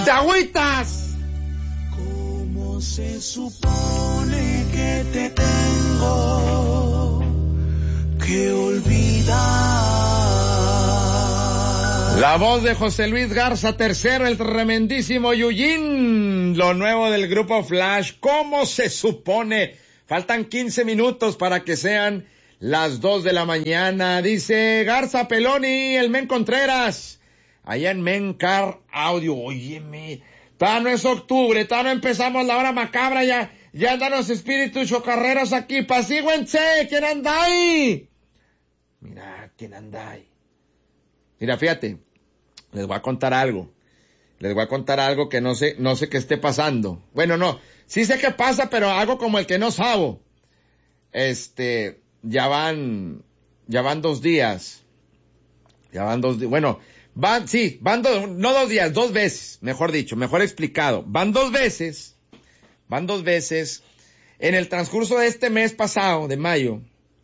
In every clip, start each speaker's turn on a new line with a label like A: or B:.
A: de agüitas.
B: ¿Cómo se supone que te tengo que olvidar?
A: La voz de José Luis Garza III, el tremendísimo Yujin, lo nuevo del grupo Flash. ¿Cómo se supone? Faltan 15 minutos para que sean las 2 de la mañana. Dice Garza Peloni, el Men Contreras, allá en Mencar Audio. Óyeme, todavía no es octubre, todavía no empezamos la hora macabra, ya andan los espíritus chocarreros aquí. Pasíguense, ¿quién anda ahí? Mira, ¿quién anda ahí? Mira, fíjate, les voy a contar algo que no sé qué esté pasando. Bueno, no, sí sé qué pasa, pero hago como el que no sabo. Ya van 2 días. Bueno, van 2 días, 2 veces, mejor dicho, mejor explicado. Van dos veces, en el transcurso de este mes pasado, de mayo,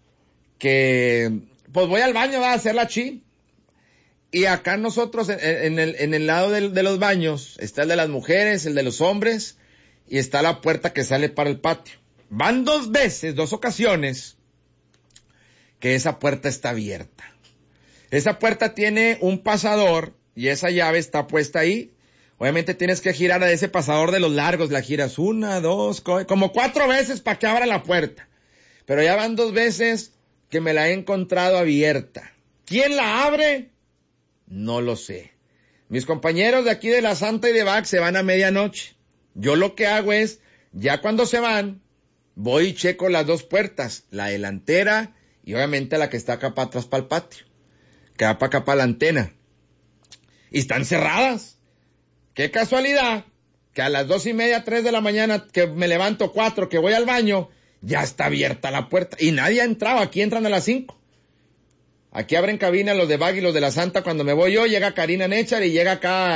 A: que, pues voy al baño, a hacer la chi. Y acá nosotros, en el lado de los baños, está el de las mujeres, el de los hombres, y está la puerta que sale para el patio. Van 2 veces, 2 ocasiones, que esa puerta está abierta. Esa puerta tiene un pasador, y esa llave está puesta ahí. Obviamente tienes que girar a ese pasador de los largos, la giras 1, 2, como 4 veces para que abra la puerta. Pero ya van 2 veces que me la he encontrado abierta. ¿Quién la abre? No lo sé. Mis compañeros de aquí de la Santa y de Bac se van a medianoche. Yo lo que hago es, ya cuando se van, voy y checo las 2 puertas, la delantera y obviamente la que está acá para atrás para el patio, que va para acá para la antena. Y están cerradas. Qué casualidad que a las 2:30, 3 de la mañana, que me levanto 4, que voy al baño, ya está abierta la puerta. Y nadie ha entrado, aquí entran a las 5. Aquí abren cabina los de Bag y los de la Santa. Cuando me voy yo, llega Karina Nechar y llega acá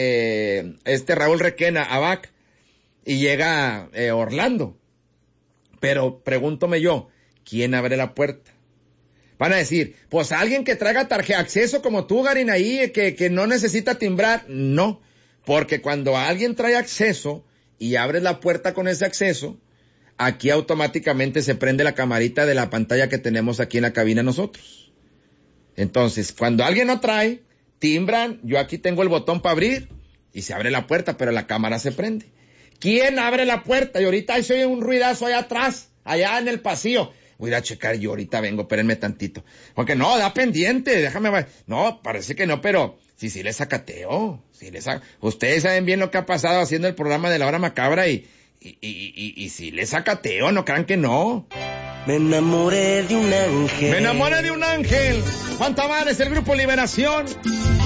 A: Raúl Requena a Bag y llega Orlando. Pero pregúntome yo, ¿quién abre la puerta? Van a decir, pues alguien que traiga tarjeta acceso como tú, Garin, ahí, que no necesita timbrar. No, porque cuando alguien trae acceso y abres la puerta con ese acceso, aquí automáticamente se prende la camarita de la pantalla que tenemos aquí en la cabina nosotros. Entonces, cuando alguien no trae, timbran, yo aquí tengo el botón para abrir y se abre la puerta, pero la cámara se prende. ¿Quién abre la puerta? Y ahorita ahí se oye un ruidazo allá atrás, allá en el pasillo. Voy a ir a checar, yo ahorita vengo, espérenme tantito. Porque no, da pendiente, déjame ver. No, parece que no, pero sí le sacateo. Ustedes saben bien lo que ha pasado haciendo el programa de la hora macabra y sí le sacateo, no crean que no.
B: Me enamoré de un ángel.
A: Juan Tavares, el Grupo Liberación.